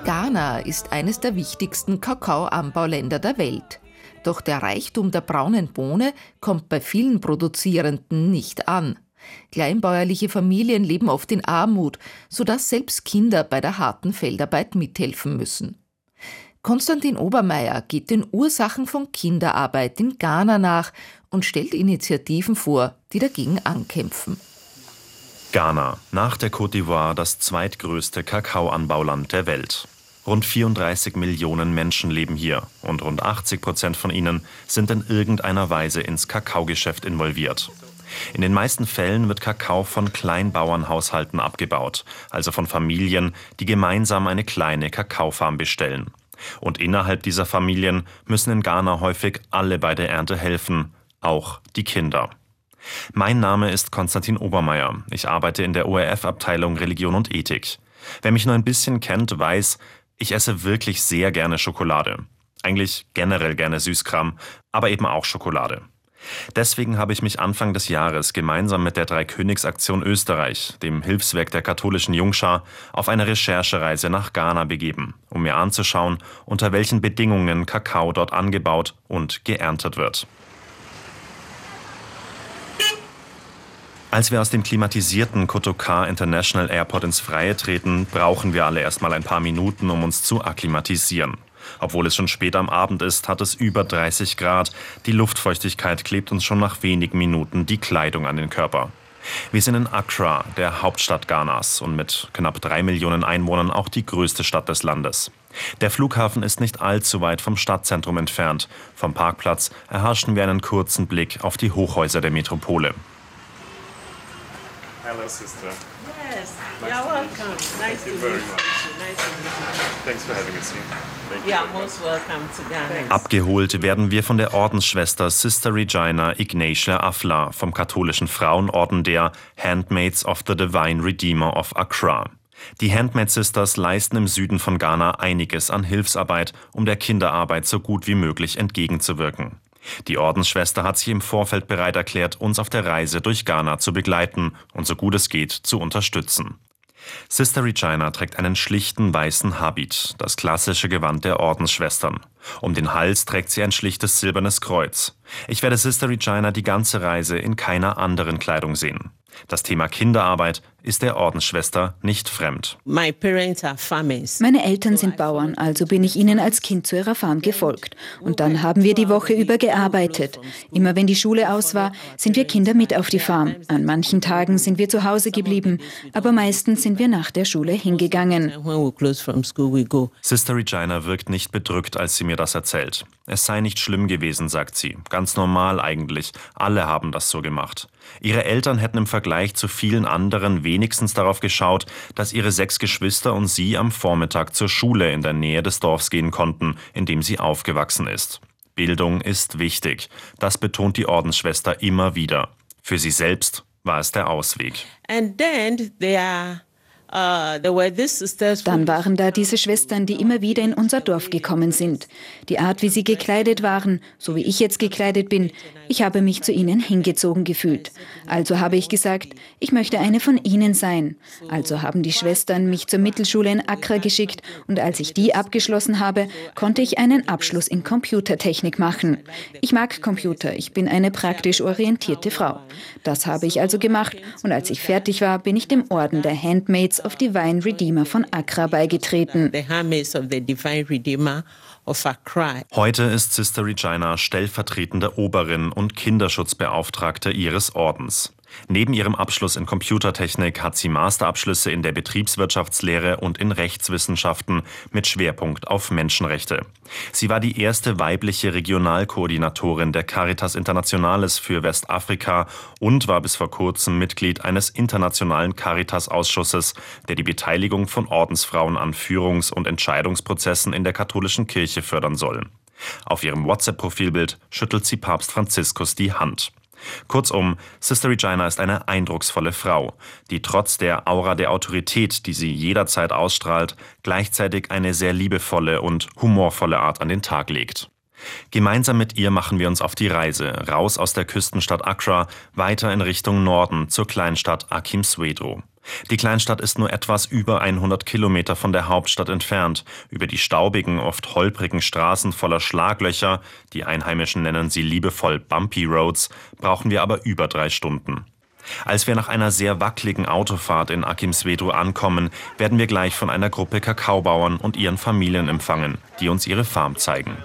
Ghana ist eines der wichtigsten Kakaoanbauländer der Welt. Doch der Reichtum der braunen Bohne kommt bei vielen Produzierenden nicht an. Kleinbäuerliche Familien leben oft in Armut, sodass selbst Kinder bei der harten Feldarbeit mithelfen müssen. Konstantin Obermeier geht den Ursachen von Kinderarbeit in Ghana nach und stellt Initiativen vor, die dagegen ankämpfen. Ghana, nach der Côte d'Ivoire das zweitgrößte Kakaoanbauland der Welt. Rund 34 Millionen Menschen leben hier und rund 80% von ihnen sind in irgendeiner Weise ins Kakaogeschäft involviert. In den meisten Fällen wird Kakao von Kleinbauernhaushalten abgebaut, also von Familien, die gemeinsam eine kleine Kakaofarm bestellen. Und innerhalb dieser Familien müssen in Ghana häufig alle bei der Ernte helfen, auch die Kinder. Mein Name ist Konstantin Obermeier. Ich arbeite in der ORF-Abteilung Religion und Ethik. Wer mich nur ein bisschen kennt, weiß, ich esse wirklich sehr gerne Schokolade. Eigentlich generell gerne Süßkram, aber eben auch Schokolade. Deswegen habe ich mich Anfang des Jahres gemeinsam mit der Dreikönigsaktion Österreich, dem Hilfswerk der katholischen Jungschar, auf eine Recherchereise nach Ghana begeben, um mir anzuschauen, unter welchen Bedingungen Kakao dort angebaut und geerntet wird. Als wir aus dem klimatisierten Kotoka International Airport ins Freie treten, brauchen wir alle erstmal ein paar Minuten, um uns zu akklimatisieren. Obwohl es schon spät am Abend ist, hat es über 30 Grad. Die Luftfeuchtigkeit klebt uns schon nach wenigen Minuten die Kleidung an den Körper. Wir sind in Accra, der Hauptstadt Ghanas und mit knapp 3 Millionen Einwohnern auch die größte Stadt des Landes. Der Flughafen ist nicht allzu weit vom Stadtzentrum entfernt. Vom Parkplatz erhaschen wir einen kurzen Blick auf die Hochhäuser der Metropole. Hello, sister. Yes, you're welcome. Nice to meet you. Nice to meet you. Thanks for having us here. Yeah, most welcome to Ghana. Abgeholt werden wir von der Ordensschwester Sister Regina Ignatia Afla vom katholischen Frauenorden der Handmaids of the Divine Redeemer of Accra. Die Handmaid Sisters leisten im Süden von Ghana einiges an Hilfsarbeit, um der Kinderarbeit so gut wie möglich entgegenzuwirken. Die Ordensschwester hat sich im Vorfeld bereit erklärt, uns auf der Reise durch Ghana zu begleiten und so gut es geht zu unterstützen. Sister Regina trägt einen schlichten weißen Habit, das klassische Gewand der Ordensschwestern. Um den Hals trägt sie ein schlichtes silbernes Kreuz. Ich werde Sister Regina die ganze Reise in keiner anderen Kleidung sehen. Das Thema Kinderarbeit ist der Ordensschwester nicht fremd. My parents are farmers. Meine Eltern sind Bauern, also bin ich ihnen als Kind zu ihrer Farm gefolgt. Und dann haben wir die Woche über gearbeitet. Immer wenn die Schule aus war, sind wir Kinder mit auf die Farm. An manchen Tagen sind wir zu Hause geblieben, aber meistens sind wir nach der Schule hingegangen. Sister Regina wirkt nicht bedrückt, als sie mir das erzählt. Es sei nicht schlimm gewesen, sagt sie. Ganz normal eigentlich. Alle haben das so gemacht. Ihre Eltern hätten im Vergleich zu vielen anderen wenigstens darauf geschaut, dass ihre 6 Geschwister und sie am Vormittag zur Schule in der Nähe des Dorfs gehen konnten, in dem sie aufgewachsen ist. Bildung ist wichtig. Das betont die Ordensschwester immer wieder. Für sie selbst war es der Ausweg. And then Dann waren da diese Schwestern, die immer wieder in unser Dorf gekommen sind. Die Art, wie sie gekleidet waren, so wie ich jetzt gekleidet bin, ich habe mich zu ihnen hingezogen gefühlt. Also habe ich gesagt, ich möchte eine von ihnen sein. Also haben die Schwestern mich zur Mittelschule in Accra geschickt und als ich die abgeschlossen habe, konnte ich einen Abschluss in Computertechnik machen. Ich mag Computer, ich bin eine praktisch orientierte Frau. Das habe ich also gemacht und als ich fertig war, bin ich dem Orden der Handmaids of Divine Redeemer von Accra beigetreten. Heute ist Sister Regina stellvertretende Oberin und Kinderschutzbeauftragte ihres Ordens. Neben ihrem Abschluss in Computertechnik hat sie Masterabschlüsse in der Betriebswirtschaftslehre und in Rechtswissenschaften mit Schwerpunkt auf Menschenrechte. Sie war die erste weibliche Regionalkoordinatorin der Caritas Internationales für Westafrika und war bis vor kurzem Mitglied eines internationalen Caritas-Ausschusses, der die Beteiligung von Ordensfrauen an Führungs- und Entscheidungsprozessen in der katholischen Kirche fördern soll. Auf ihrem WhatsApp-Profilbild schüttelt sie Papst Franziskus die Hand. Kurzum, Sister Regina ist eine eindrucksvolle Frau, die trotz der Aura der Autorität, die sie jederzeit ausstrahlt, gleichzeitig eine sehr liebevolle und humorvolle Art an den Tag legt. Gemeinsam mit ihr machen wir uns auf die Reise, raus aus der Küstenstadt Accra, weiter in Richtung Norden zur Kleinstadt Akim Swedo. Die Kleinstadt ist nur etwas über 100 Kilometer von der Hauptstadt entfernt. Über die staubigen, oft holprigen Straßen voller Schlaglöcher, die Einheimischen nennen sie liebevoll Bumpy Roads, brauchen wir aber über 3 Stunden. Als wir nach einer sehr wackeligen Autofahrt in Akimswetu ankommen, werden wir gleich von einer Gruppe Kakaobauern und ihren Familien empfangen, die uns ihre Farm zeigen.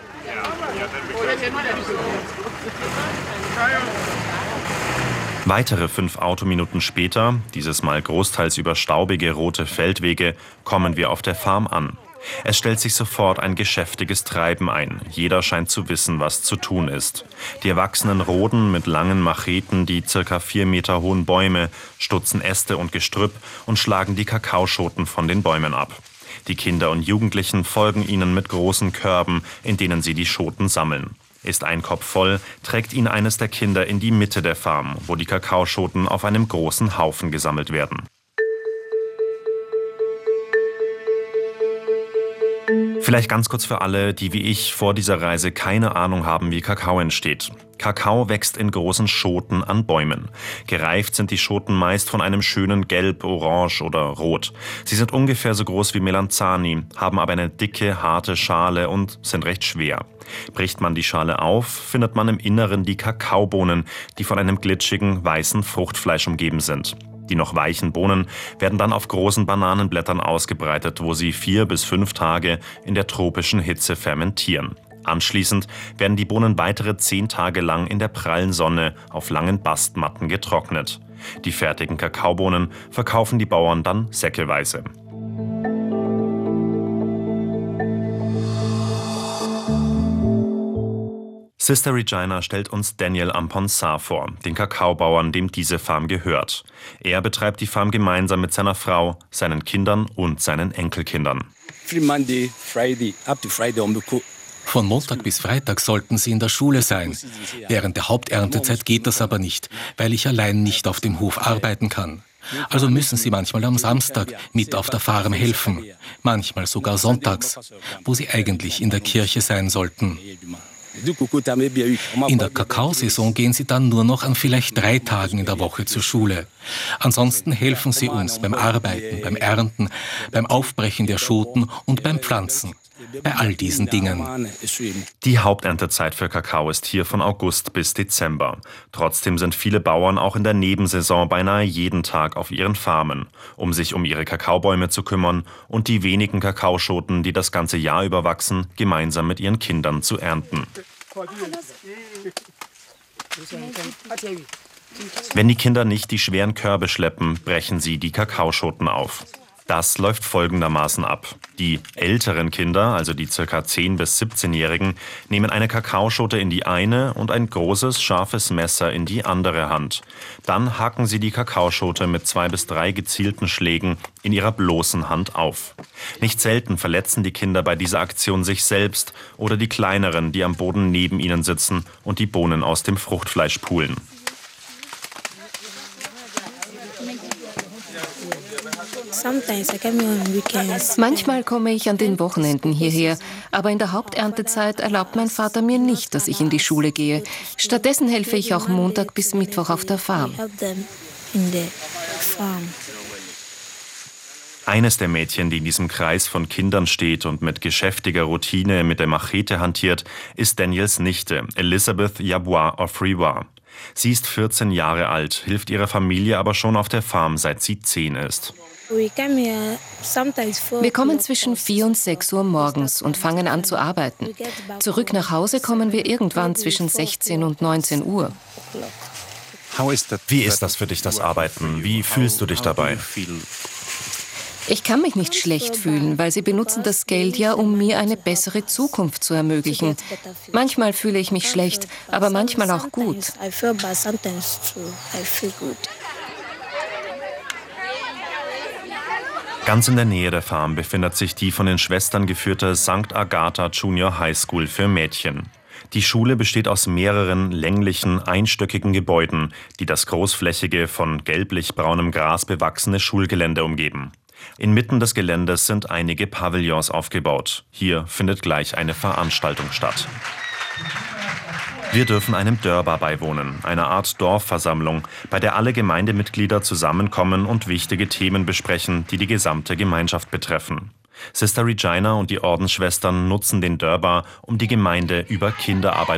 Weitere 5 Autominuten später, dieses Mal großteils über staubige rote Feldwege, kommen wir auf der Farm an. Es stellt sich sofort ein geschäftiges Treiben ein. Jeder scheint zu wissen, was zu tun ist. Die Erwachsenen roden mit langen Macheten die ca. 4 Meter hohen Bäume, stutzen Äste und Gestrüpp und schlagen die Kakaoschoten von den Bäumen ab. Die Kinder und Jugendlichen folgen ihnen mit großen Körben, in denen sie die Schoten sammeln. Ist ein Korb voll, trägt ihn eines der Kinder in die Mitte der Farm, wo die Kakaoschoten auf einem großen Haufen gesammelt werden. Vielleicht ganz kurz für alle, die wie ich vor dieser Reise keine Ahnung haben, wie Kakao entsteht. Kakao wächst in großen Schoten an Bäumen. Gereift sind die Schoten meist von einem schönen Gelb, Orange oder Rot. Sie sind ungefähr so groß wie Melanzani, haben aber eine dicke, harte Schale und sind recht schwer. Bricht man die Schale auf, findet man im Inneren die Kakaobohnen, die von einem glitschigen, weißen Fruchtfleisch umgeben sind. Die noch weichen Bohnen werden dann auf großen Bananenblättern ausgebreitet, wo sie 4 bis 5 Tage in der tropischen Hitze fermentieren. Anschließend werden die Bohnen weitere 10 Tage lang in der prallen Sonne auf langen Bastmatten getrocknet. Die fertigen Kakaobohnen verkaufen die Bauern dann säckeweise. Sister Regina stellt uns Daniel Amponsah vor, den Kakaobauern, dem diese Farm gehört. Er betreibt die Farm gemeinsam mit seiner Frau, seinen Kindern und seinen Enkelkindern. Von Montag bis Freitag sollten sie in der Schule sein. Während der Haupterntezeit geht das aber nicht, weil ich allein nicht auf dem Hof arbeiten kann. Also müssen sie manchmal am Samstag mit auf der Farm helfen, manchmal sogar sonntags, wo sie eigentlich in der Kirche sein sollten. In der Kakaosaison gehen sie dann nur noch an vielleicht 3 Tagen in der Woche zur Schule. Ansonsten helfen sie uns beim Arbeiten, beim Ernten, beim Aufbrechen der Schoten und beim Pflanzen. Bei all diesen Dingen. Die Haupterntezeit für Kakao ist hier von August bis Dezember. Trotzdem sind viele Bauern auch in der Nebensaison beinahe jeden Tag auf ihren Farmen, um sich um ihre Kakaobäume zu kümmern und die wenigen Kakaoschoten, die das ganze Jahr über wachsen, gemeinsam mit ihren Kindern zu ernten. Wenn die Kinder nicht die schweren Körbe schleppen, brechen sie die Kakaoschoten auf. Das läuft folgendermaßen ab. Die älteren Kinder, also die ca. 10- bis 17-Jährigen, nehmen eine Kakaoschote in die eine und ein großes, scharfes Messer in die andere Hand. Dann hacken sie die Kakaoschote mit 2 bis 3 gezielten Schlägen in ihrer bloßen Hand auf. Nicht selten verletzen die Kinder bei dieser Aktion sich selbst oder die Kleineren, die am Boden neben ihnen sitzen und die Bohnen aus dem Fruchtfleisch pulen. Manchmal komme ich an den Wochenenden hierher, aber in der Haupterntezeit erlaubt mein Vater mir nicht, dass ich in die Schule gehe. Stattdessen helfe ich auch Montag bis Mittwoch auf der Farm. Eines der Mädchen, die in diesem Kreis von Kindern steht und mit geschäftiger Routine mit der Machete hantiert, ist Daniels Nichte, Elizabeth Yabwa Ofriwa. Sie ist 14 Jahre alt, hilft ihrer Familie aber schon auf der Farm, seit sie 10 ist. Wir kommen zwischen 4 und 6 Uhr morgens und fangen an zu arbeiten. Zurück nach Hause kommen wir irgendwann zwischen 16 und 19 Uhr. Wie ist das für dich, das Arbeiten? Wie fühlst du dich dabei? Ich kann mich nicht schlecht fühlen, weil sie benutzen das Geld ja, um mir eine bessere Zukunft zu ermöglichen. Manchmal fühle ich mich schlecht, aber manchmal auch gut. Ganz in der Nähe der Farm befindet sich die von den Schwestern geführte St. Agatha Junior High School für Mädchen. Die Schule besteht aus mehreren länglichen, einstöckigen Gebäuden, die das großflächige, von gelblich-braunem Gras bewachsene Schulgelände umgeben. Inmitten des Geländes sind einige Pavillons aufgebaut. Hier findet gleich eine Veranstaltung statt. Wir dürfen einem Dörba beiwohnen, einer Art Dorfversammlung, bei der alle Gemeindemitglieder zusammenkommen und wichtige Themen besprechen, die die gesamte Gemeinschaft betreffen. Sister Regina und die Ordensschwestern nutzen den Dörba, um die Gemeinde über Kinderarbeit